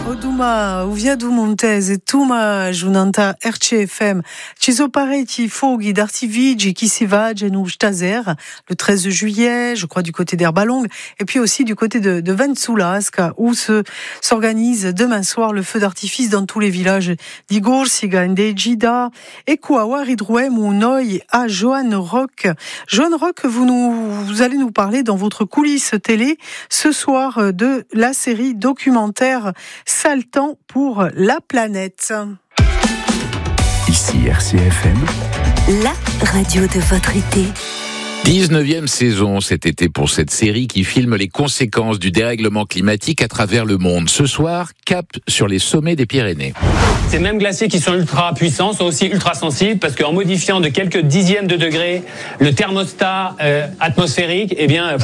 Oduma, Uvia Montez e Tuma Junanta RCFM. Ci sono parecchi foghi d'artifici qui si vagent Stazer le 13 juillet, je crois du côté d'Herbalong, et puis aussi du côté de Ventsulasca où s'organise demain soir le feu d'artifice dans tous les villages d'Igorsiga, Ndejida, et Kouawa, Ridrouem ou Noy à Johan Rock. Johan Rock, vous allez nous parler dans votre coulisse télé ce soir de la série documentaire Saltan pour la planète. Ici RCFM, la radio de votre été. 19e saison cet été pour cette série qui filme les conséquences du dérèglement climatique à travers le monde. Ce soir, cap sur les sommets des Pyrénées. Ces mêmes glaciers qui sont ultra puissants sont aussi ultra sensibles parce qu'en modifiant de quelques dixièmes de degrés le thermostat atmosphérique,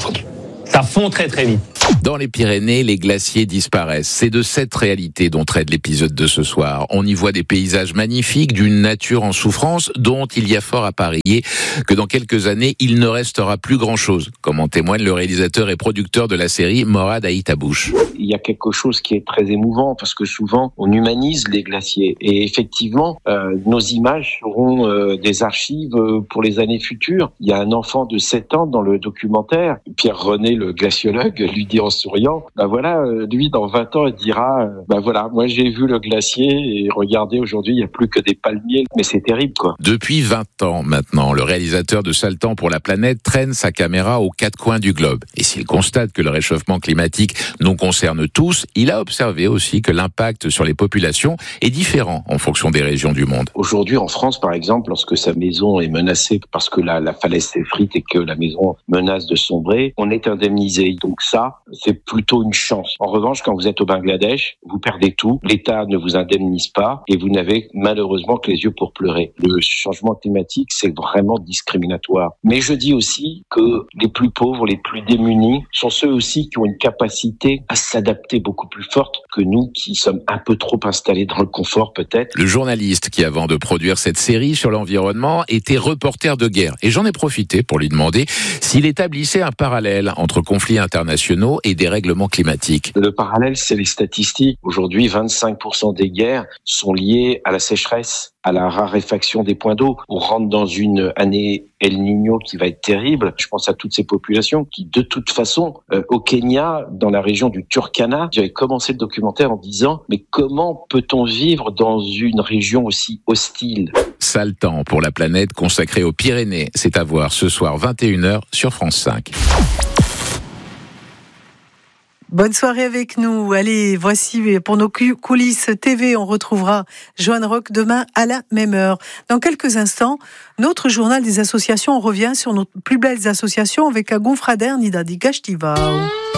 ça fond très très vite. Dans les Pyrénées, les glaciers disparaissent. C'est de cette réalité dont traite l'épisode de ce soir. On y voit des paysages magnifiques, d'une nature en souffrance, dont il y a fort à parier que dans quelques années, il ne restera plus grand-chose, comme en témoigne le réalisateur et producteur de la série, Morad Aïtabouche. Il y a quelque chose qui est très émouvant, parce que souvent, on humanise les glaciers. Et effectivement, nos images seront des archives pour les années futures. Il y a un enfant de 7 ans dans le documentaire, Pierre René, le glaciologue, lui dit en souriant, lui dans 20 ans il dira, moi j'ai vu le glacier et regardez aujourd'hui il n'y a plus que des palmiers, mais c'est terrible quoi. Depuis 20 ans maintenant, le réalisateur de Saltan pour la planète traîne sa caméra aux 4 coins du globe. Et s'il constate que le réchauffement climatique nous concerne tous, il a observé aussi que l'impact sur les populations est différent en fonction des régions du monde. Aujourd'hui en France par exemple, lorsque sa maison est menacée parce que la falaise s'effrite et que la maison menace de sombrer, on est indemnisé. Donc ça, c'est plutôt une chance. En revanche, quand vous êtes au Bangladesh, vous perdez tout, l'État ne vous indemnise pas et vous n'avez malheureusement que les yeux pour pleurer. Le changement climatique, c'est vraiment discriminatoire. Mais je dis aussi que les plus pauvres, les plus démunis, sont ceux aussi qui ont une capacité à s'adapter beaucoup plus forte que nous qui sommes un peu trop installés dans le confort peut-être. Le journaliste qui, avant de produire cette série sur l'environnement, était reporter de guerre. Et j'en ai profité pour lui demander s'il établissait un parallèle entre conflits internationaux et dérèglement climatique. Le parallèle, c'est les statistiques. Aujourd'hui, 25% des guerres sont liées à la sécheresse, à la raréfaction des points d'eau. On rentre dans une année El Niño qui va être terrible. Je pense à toutes ces populations qui, de toute façon, au Kenya, dans la région du Turkana, j'avais commencé le documentaire en disant « Mais comment peut-on vivre dans une région aussi hostile ?» Saltan pour la planète consacré aux Pyrénées. C'est à voir ce soir 21h sur France 5. Bonne soirée avec nous. Allez, voici pour nos coulisses TV. On retrouvera Johan Rock demain à la même heure. Dans quelques instants, notre journal des associations. On revient sur nos plus belles associations avec un gonfradère Nida di Castivao.